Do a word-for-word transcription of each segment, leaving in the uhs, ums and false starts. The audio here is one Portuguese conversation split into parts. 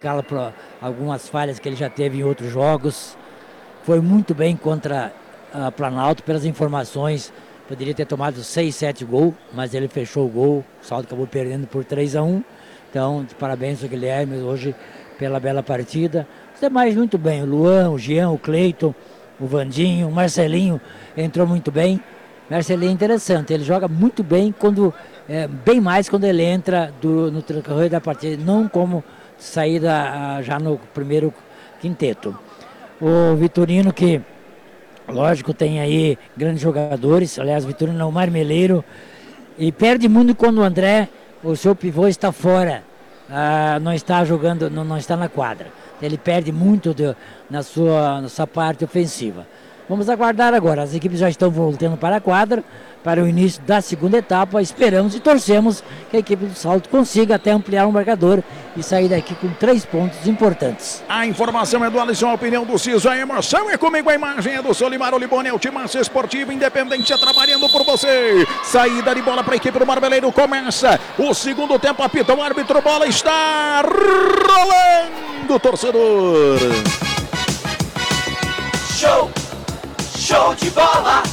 criticá-lo por algumas falhas que ele já teve em outros jogos. Foi muito bem contra a Planalto, pelas informações. Poderia ter tomado seis, sete gols, mas ele fechou o gol. O Salto acabou perdendo por três a um. Então, parabéns ao Guilherme hoje pela bela partida. Os demais muito bem. O Luan, o Jean, o Cleiton, o Vandinho, o Marcelinho entrou muito bem. Marcelinho é interessante, ele joga muito bem, quando, é, bem mais quando ele entra do, no decorrer da partida, não como saída já no primeiro quinteto. O Vitorino, que lógico tem aí grandes jogadores, aliás, o Vitorino é um marmeleiro, e perde muito quando o André, o seu pivô, está fora, ah, não está jogando, não, não está na quadra. Ele perde muito de, na, sua, na sua parte ofensiva. Vamos aguardar agora, as equipes já estão voltando para a quadra, para o início da segunda etapa. Esperamos e torcemos que a equipe do Salto consiga até ampliar o marcador e sair daqui com três pontos importantes. A informação é do Alisson, a opinião do Ciso, a emoção é comigo, a imagem é do Solimar Olibone, é o Timaço Esportivo Independente trabalhando por você. Saída de bola para a equipe do Marmeleiro, começa o segundo tempo, apita o árbitro, bola está rolando, torcedor. Show! Show de bola!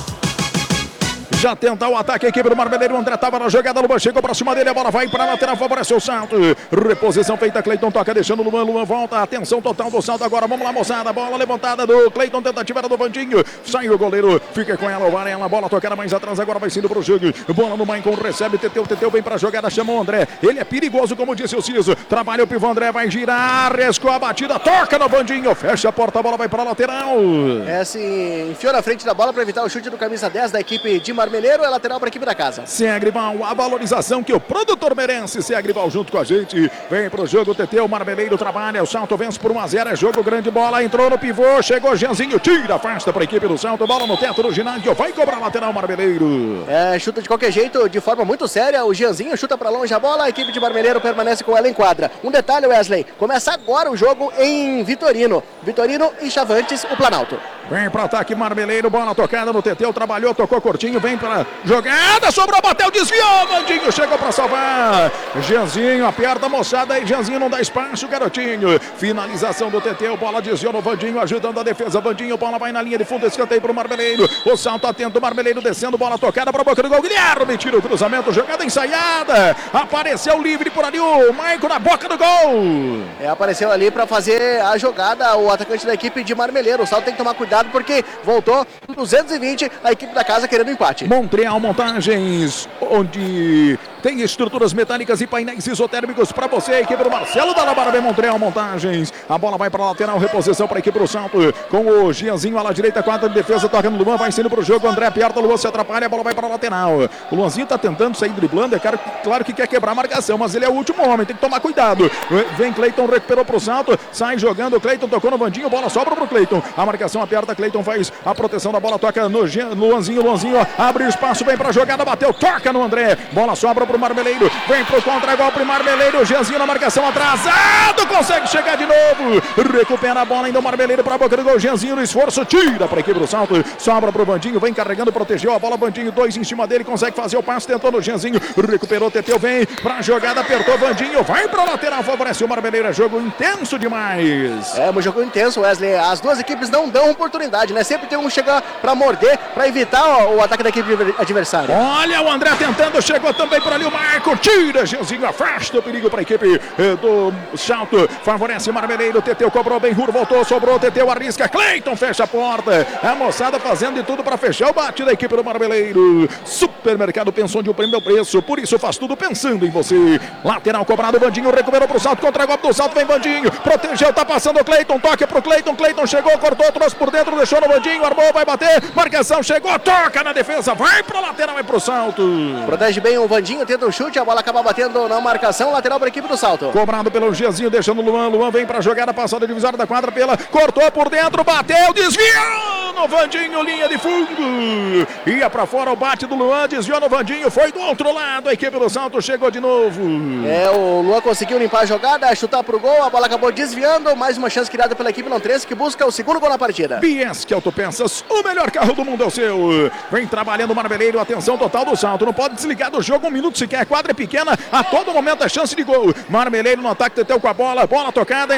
Já tenta o ataque a equipe do Marmeleiro. O André estava na jogada, Luan chegou para cima dele, a bola vai para a lateral, favorece o Salto. Reposição feita, Cleiton toca, deixando o Luan, Luan volta, atenção total do Salto agora, vamos lá moçada, bola levantada do Cleiton, tentativa do Vandinho, sai o goleiro, fica com ela o Varela, bola tocada mais atrás, agora vai sendo pro jogo, bola no Maicon, recebe, Teteu, Teteu vem para a jogada, chamou o André, ele é perigoso como disse o Ciso, trabalha o pivô, André vai girar, arriscou a batida, toca no Vandinho, fecha a porta, a bola vai para a lateral. É assim, enfiou na frente da bola para evitar o chute do camisa dez da equipe de Marmeleiro, é lateral para a equipe da casa. Segrival, a valorização que o produtor merece. Segrival junto com a gente. Vem pro jogo, Teteu, Marmeleiro trabalha. O Salto vence por um a zero. É jogo grande, bola entrou no pivô. Chegou Jeanzinho, tira, afasta para a equipe do Salto. Bola no teto do ginásio. Vai cobrar lateral, Marmeleiro. É, chuta de qualquer jeito, de forma muito séria. O Jeanzinho chuta para longe a bola. A equipe de Marmeleiro permanece com ela em quadra. Um detalhe, Wesley: começa agora o jogo em Vitorino. Vitorino e Chavantes, o Planalto. Vem para ataque, Marmeleiro. Bola tocada no Teteu. Trabalhou, tocou curtinho. Vem para jogada, sobrou, bateu, desviou, Vandinho chegou para salvar, Jeanzinho aperta a moçada aí, Jeanzinho não dá espaço, garotinho, finalização do Teteu, bola desviou no Vandinho, ajudando a defesa, Vandinho, bola vai na linha de fundo, escanteio pro Marmeleiro, o Salto atento, Marmeleiro descendo, bola tocada para a boca do gol, Guilherme tira o cruzamento, jogada ensaiada, apareceu livre por ali o Maicon na boca do gol. É, apareceu ali para fazer a jogada o atacante da equipe de Marmeleiro, o Salto tem que tomar cuidado porque voltou duzentos e vinte a equipe da casa querendo empate. Montreal Montagens, onde tem estruturas metálicas e painéis isotérmicos para você, a equipe do Marcelo da Labarabé, Montreal Montagens. A bola vai para a lateral, reposição para a equipe do Salto, com o Gianzinho à direita, quadra de defesa, toca no Luan, vai sendo para o jogo, André aperta, o Luan se atrapalha, a bola vai para a lateral. O Luanzinho está tentando sair driblando, é claro, claro que quer quebrar a marcação, mas ele é o último homem, tem que tomar cuidado. Vem Cleiton, recuperou para o Salto, sai jogando, Cleiton tocou no Vandinho, bola sobra para o Cleiton. A marcação aperta, Cleiton faz a proteção da bola, toca no Jean, Luanzinho, Luanzinho abre o espaço, vem para a jogada, bateu, toca no André, bola sobra para o Marmeleiro, vem para o contra-golpe, Marmeleiro, Jeanzinho na marcação, atrasado, consegue chegar de novo, recupera a bola ainda o Marmeleiro para a boca do gol, Jeanzinho no esforço, tira para a equipe do Salto, sobra para o Vandinho, vem carregando, protegeu a bola, Vandinho, dois em cima dele, consegue fazer o passe, tentou no Jeanzinho, recuperou, Teteu, vem para a jogada, apertou, Vandinho, vai para a lateral, favorece o Marmeleiro, é jogo intenso demais. É, um jogo intenso, Wesley, as duas equipes não dão oportunidade, né, sempre tem um chegar para morder, para evitar o, o ataque da equipe adversária. Olha o André tentando, chegou também por ali o Marco, tira, Jeanzinho, afasta o perigo para a equipe eh, do Salto, favorece Marmeleiro, Teteu cobrou bem, Ruro voltou, sobrou, Teteu arrisca, Cleiton fecha a porta, a moçada fazendo de tudo para fechar o bate da equipe do Marmeleiro. Supermercado Pensão de um prêmio preço, por isso faz tudo pensando em você. Lateral cobrado, Vandinho recuperou pro Salto, contra-golpe do Salto, vem Vandinho, protegeu, tá passando o Cleiton, toque pro Cleiton, Cleiton chegou, cortou, trouxe por dentro, deixou no Vandinho, armou, vai bater, marcação, chegou, toca na defesa, vai pro lateral, vai pro Salto. Protege bem o Vandinho, tenta um chute, a bola acaba batendo na marcação, lateral para a equipe do Salto. Cobrado pelo Gianzinho, deixando o Luan, Luan vem pra jogada, passada divisória da quadra pela, cortou por dentro, bateu, desviou no Vandinho, linha de fundo, ia pra fora o bate do Luan, desviou no Vandinho, foi do outro lado, a equipe do Salto chegou de novo. É, o Luan conseguiu limpar a jogada, chutar pro gol, a bola acabou desviando, mais uma chance criada pela equipe Lontrense que busca o segundo gol na partida. Biesque Autopeças, o melhor carro do mundo é o seu. Vem trabalhando o Marmeleiro, atenção total do Salto, não pode desligar do jogo um minuto sequer, a quadra é pequena, a todo momento a chance de gol. Marmeleiro no ataque, Teteu com a bola, bola tocada.